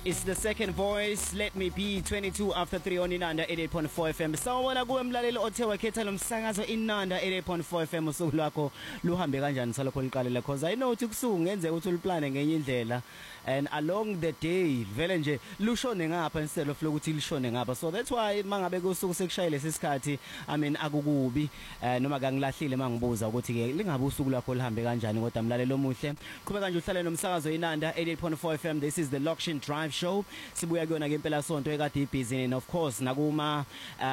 It's the second voice. Let me be 22 after 3 on Inanda 88.4 FM. Sawubona kuwe mlaleli othe wakhetha lo msakazo Inanda 88.4 FM usuku lwakho luhambe kanjani salokho liqalela because I know ukuthi kusuku ngenze ukuthi uliplane ngenye indlela and along the day vele nje lushone ngapha instead of lokuthi lishone ngapha. So that's why mangabe kusuku sekushayile lesikhathi I mean akukubi noma kangilahlile mangibuza ukuthi ke lingabe usuku lwakho lihambe kanjani kodwa mlaleli omuhle qhubeka nje uhlale nomsakazo Inanda 88.4 FM. This is the Lokshin Drive Show. Sibuya kuyona ke impela sonto ekade ibhizi and of course nakuma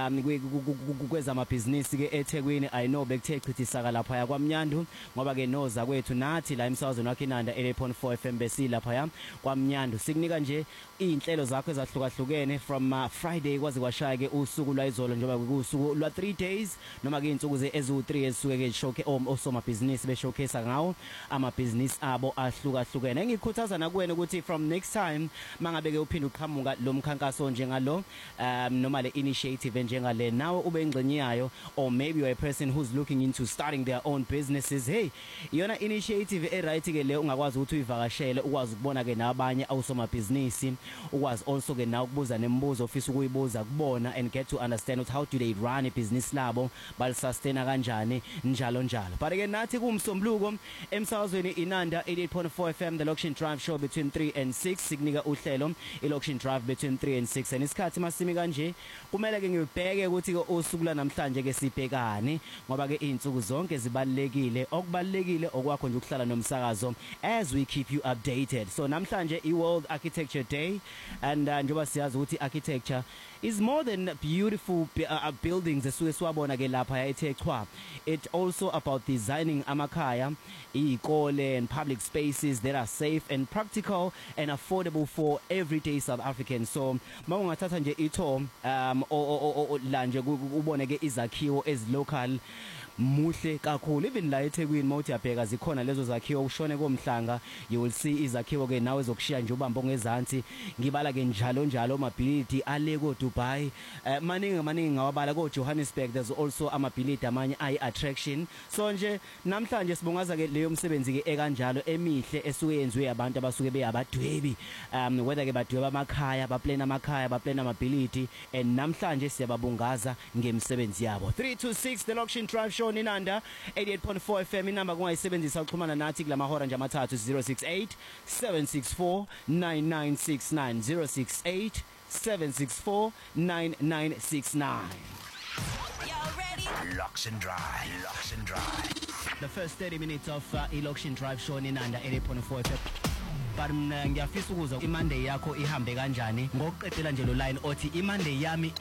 kweza amabhizinisi ke eThekwini I know bekuthe chithisa lapha ya kwaMnyandu ngoba ke noza kwethu nathi la emsakazweni wakhe Inanda 88.4 FM besi lapha ya kwaMnyandu sikunika nje inhlelo zakho ezahlukahlukene from Friday kwaze kwashaya ke usuku lwayizolo njengoba kusuku lwa 3 days noma ke insuku ezu3 ezisuke ke showcase osoma business be showcase ngawo ama business abo ahlukahlukene. Ngikhuthaza nakuwena ukuthi from next time mangabe ke uphinda uqhamuka lo mkhankaso njengalo noma le initiative njengale nawe ube ingxenye yayo or maybe you're a person who's looking into starting their own businesses. Hey iyona initiative right ke le ungakwazi ukuthi uyivakashele ukwazi ukubona ke nabanye awusoma business ukwazi also ke na ukubuza nemibuzo ofisa ukuyibuza kubona and get to understand how do they run a business labo bal sustain kanjani njalo njalo. But again nathi kumsombuluko emsakazweni Inanda 88.4 FM the Lokshin Drive Show between 3 and 6 sikunika uhlelo iLokshin Drive between 3 and 6 and isikhathi masimi kanje kumele ke ngibheke ukuthi ke usuku la namhlanje ke sibhekani ngoba ke insuku zonke zibalekile okubalekile okwakho nje ukuhlala nomsakazo as we keep you updated. So namhlanje iWorld Architecture Day and njoba siyazi ukuthi architecture is more than beautiful buildings esuke siwabona ke lapha eThekwini. It also about designing amakhaya ikole and public spaces that are safe and practical and affordable for everyday South Africans. So mawungathatha nje itho la nje ubone ke izakhiwo ezilocal muhle kakhulu even la eThekwini mawuthi yabheka zikhona lezo zakhiwo ushone komhlanga you will see izakhiwo ke nawe zokushiya nje ubambo ngezansi ngibala ke njalo njalo amabhilidi aleko Dubai maningi ngawabala ko Johannesburg. There's also amabhilidi amanye attraction. So nje namhlanje sibongaza ke leyo msebenzi ke ekanjalo emihle esuke yenziwe abantu abasuke beyabadwebi whether ke badweba amakhaya baplana amakhaya baplana amabhilidi and namhlanje siyababungaza ngemsebenzi yabo. 326 the Lokshin Drive Show Inanda 88.4 FM inamba kungayisebenzisa uxhumana nathi kulamahora nje amathathu 068 764 9969 068 764 9969. Y'all ready? Lokshin Drive. The first 30 minutes of Lokshin Drive Show Inanda 88.4 FM. But ngiyafisa ukuza iMonday yakho ihambe kanjani ngokuqedela nje lo line othi iMonday yami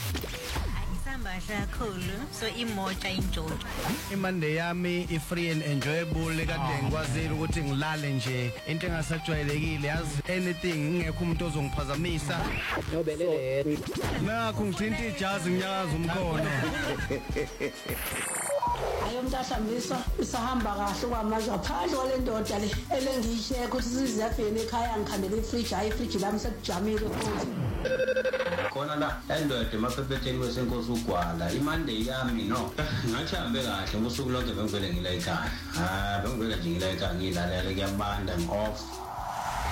Sambasha kakhulu so imoja injojo. iMonday yami free and enjoyable kade ngikwazile ukuthi ngilale nje into engasajwayelekile yazi anything ngekho umuntu ozongiphazamisa nobelele nakho ngithinta ijazi nginyakaza umkhono ayomntashambiswa isahamba kahle kwamanje ngaphandle kwalendoda le elengiyisheke ukuthi sizafeni ekhaya ngikhambele ifridge hayi ifridge lami sekujamile futhi khona la endoda emaphepheteni wesenkosi ugwala iMonday yami no ngathi hambe kahle ngosuku lonke bengivele ngila ekhaya bengivele nje ngila ekhaya ngilalela kuyabanda off